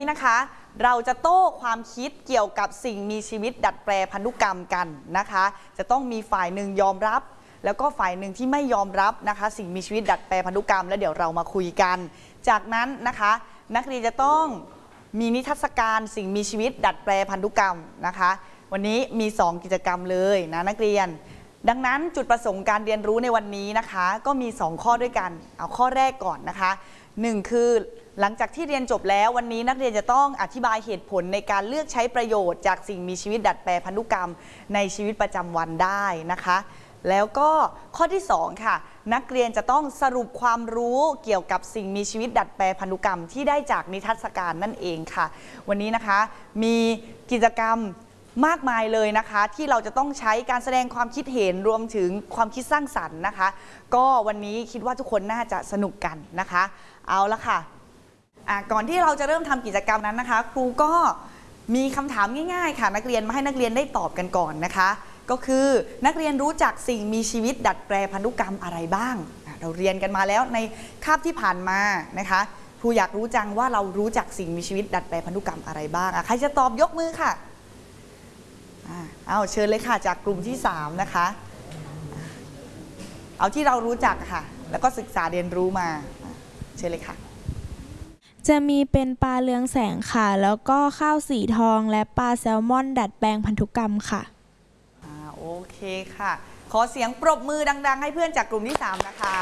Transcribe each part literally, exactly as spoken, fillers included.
นี่นะคะเราจะโต้ความคิดเกี่ยวกับสิ่งมีชีวิตดัดแปลพันธุกรรมกันนะคะจะต้องมีฝ่ายหนึ่งยอมรับแล้วก็ฝ่ายหนึ่งที่ไม่ยอมรับนะคะสิ่งมีชีวิตดัดแปลพันธุกรรมแล้วเดี๋ยวเรามาคุยกันจากนั้นนะคะนักเรียนจะต้องมีนิทรรศการสิ่งมีชีวิตดัดแปลพันธุกรรมนะคะวันนี้มีสองกิจกรรมเลยนะนักเรียนดังนั้นจุดประสงค์การเรียนรู้ในวันนี้นะคะก็มีสองข้อด้วยกันเอาข้อแรกก่อนนะคะหนึ่งคือหลังจากที่เรียนจบแล้ววันนี้นักเรียนจะต้องอธิบายเหตุผลในการเลือกใช้ประโยชน์จากสิ่งมีชีวิตดัดแปลพันธุกรรมในชีวิตประจำวันได้นะคะแล้วก็ข้อที่สองค่ะนักเรียนจะต้องสรุปความรู้เกี่ยวกับสิ่งมีชีวิตดัดแปลพันธุกรรมที่ได้จากนิทรรศการนั่นเองค่ะวันนี้นะคะมีกิจกรรมมากมายเลยนะคะที่เราจะต้องใช้การแสดงความคิดเห็นรวมถึงความคิดสร้างสรรค์นะคะก็วันนี้คิดว่าทุกคนน่าจะสนุกกันนะคะเอาละค่ะก่อนที่เราจะเริ่มทำกิจกรรมนั้นนะคะครูก็มีคำถามง่ายๆค่ะนักเรียนมาให้นักเรียนได้ตอบกันก่อนนะคะก็คือนักเรียนรู้จักสิ่งมีชีวิตดัดแปลพันธุกรรมอะไรบ้างเราเรียนกันมาแล้วในคาบที่ผ่านมานะคะครูอยากรู้จังว่าเรารู้จักสิ่งมีชีวิตดัดแปลพันธุกรรมอะไรบ้างใครจะตอบยกมือค่ะเอาเชิญเลยค่ะจากกลุ่มที่สามนะคะเอาที่เรารู้จักค่ะแล้วก็ศึกษาเรียนรู้มาเชิญเลยค่ะจะมีเป็นปลาเรืองแสงค่ะแล้วก็ข้าวสีทองและปลาแซลมอนดัดแปลงพันธุกรรมค่ะอ่าโอเคค่ะขอเสียงปรบมือดังๆให้เพื่อนจากกลุ่มที่สามนะคะ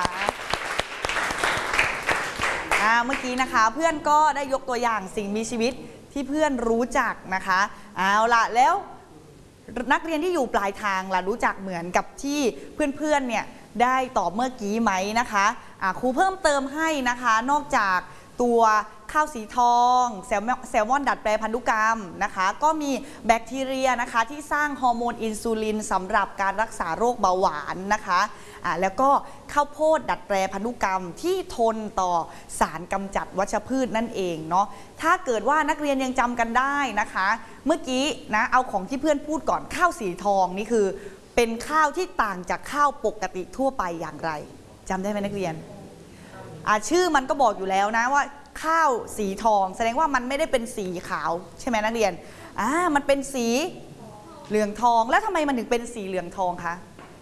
อ่าเมื่อกี้นะคะเพื่อนก็ได้ยกตัวอย่างสิ่งมีชีวิตที่เพื่อนรู้จักนะคะเอาล่ะแล้วนักเรียนที่อยู่ปลายทางล่ะรู้จักเหมือนกับที่เพื่อนๆเนี่ยได้ตอบเมื่อกี้ไหมนะคะอ่าครูเพิ่มเติมให้นะคะนอกจากตัวข้าวสีทองแซลมอนแซลมอนดัดแปลพันธุกรรมนะคะก็มีแบคทีเรียนะคะที่สร้างฮอร์โมนอินซูลินสำหรับการรักษาโรคเบาหวานนะคะอ่าแล้วก็ข้าวโพดดัดแปลพันธุกรรมที่ทนต่อสารกำจัดวัชพืชนั่นเองเนาะถ้าเกิดว่านักเรียนยังจำกันได้นะคะเมื่อกี้นะเอาของที่เพื่อนพูดก่อนข้าวสีทองนี่คือเป็นข้าวที่ต่างจากข้าวปกติทั่วไปอย่างไรจำได้ไหมนักเรียนชื่อมันก็บอกอยู่แล้วนะว่าข้าวสีทองแสดงว่ามันไม่ได้เป็นสีขาวใช่ไหมนักเรียนอ่ามันเป็นสีเหลืองทองแล้วทำไมมันถึงเป็นสีเหลืองทองคะ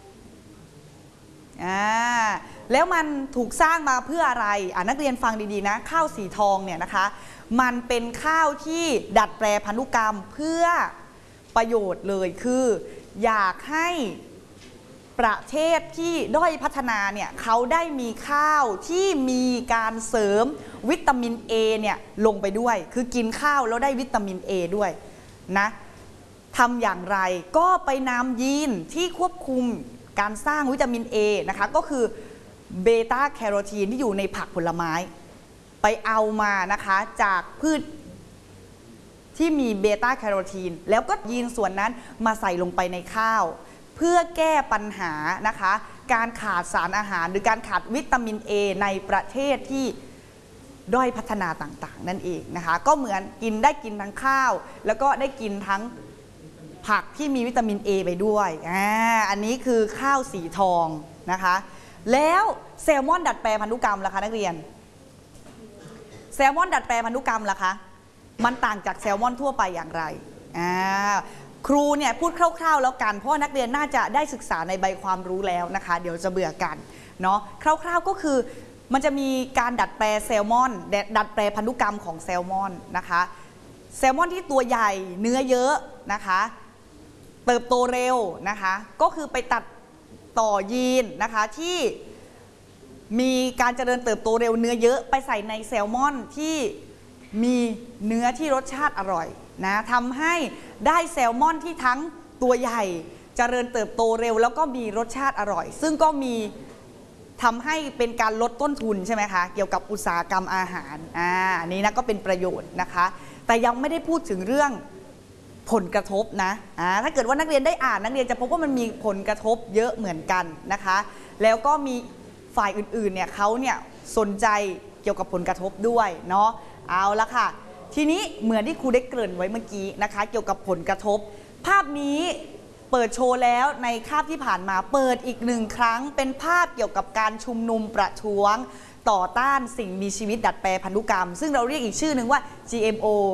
อ่าแล้วมันถูกสร้างมาเพื่ออะไรอ่านักเรียนฟังดีๆนะข้าวสีทองเนี่ยนะคะมันเป็นข้าวที่ดัดแปลพันธุกรรมเพื่อประโยชน์เลยคืออยากให้ประเทศที่ด้อยพัฒนาเนี่ยเขาได้มีข้าวที่มีการเสริมวิตามิน A เนี่ยลงไปด้วยคือกินข้าวแล้วได้วิตามิน A ด้วยนะทำอย่างไรก็ไปนำยีนที่ควบคุมการสร้างวิตามิน A นะคะก็คือเบต้าแคโรทีนที่อยู่ในผักผลไม้ไปเอามานะคะจากพืชที่มีเบต้าแคโรทีนแล้วก็ยีนส่วนนั้นมาใส่ลงไปในข้าวเพื่อแก้ปัญหานะคะการขาดสารอาหารหรือการขาดวิตามิน A ในประเทศที่ด้อยพัฒนาต่างๆนั่นเองนะคะก็เหมือนกินได้กินทั้งข้าวแล้วก็ได้กินทั้งผักที่มีวิตามิน A ไปด้วยอ่าอันนี้คือข้าวสีทองนะคะแล้วแซลมอนดัดแปลพันธุกรรมล่ะคะนักเรียนแซลมอนดัดแปลพันธุกรรมล่ะคะมันต่างจากแซลมอนทั่วไปอย่างไรอ่าครูเนี่ยพูดคร่าวๆแล้วกันเพราะนักเรียนน่าจะได้ศึกษาในใบความรู้แล้วนะคะเดี๋ยวจะเบื่อกันเนาะคร่าวๆก็คือมันจะมีการดัดแปลแซลมอนดัดแปลพันธุกรรมของแซลมอนนะคะแซลมอนที่ตัวใหญ่เนื้อเยอะนะคะเติบโตเร็วนะคะก็คือไปตัดต่อยีนนะคะที่มีการเจริญเติบโตเร็วเนื้อเยอะไปใส่ในแซลมอนที่มีเนื้อที่รสชาติอร่อยนะทำให้ได้แซลมอนที่ทั้งตัวใหญ่เจริญเติบโตเร็วแล้วก็มีรสชาติอร่อยซึ่งก็มีทำให้เป็นการลดต้นทุนใช่ไหมคะเกี่ยวกับอุตสาหกรรมอาหารอ่าอันนี้นะก็เป็นประโยชน์นะคะแต่ยังไม่ได้พูดถึงเรื่องผลกระทบนะอ่าถ้าเกิดว่านักเรียนได้อ่านนักเรียนจะพบว่ามันมีผลกระทบเยอะเหมือนกันนะคะแล้วก็มีฝ่ายอื่นๆเนี่ยเขาเนี่ยสนใจเกี่ยวกับผลกระทบด้วยเนาะเอาละค่ะทีนี้เหมือนที่ครูได้เกริ่นไว้เมื่อกี้นะคะเกี่ยวกับผลกระทบภาพนี้เปิดโชว์แล้วในคาบที่ผ่านมาเปิดอีกหนึ่งครั้งเป็นภาพเกี่ยวกับการชุมนุมประท้วงต่อต้านสิ่งมีชีวิตดัดแปลพันธุกรรมซึ่งเราเรียกอีกชื่อหนึ่งว่า จี เอ็ม โอ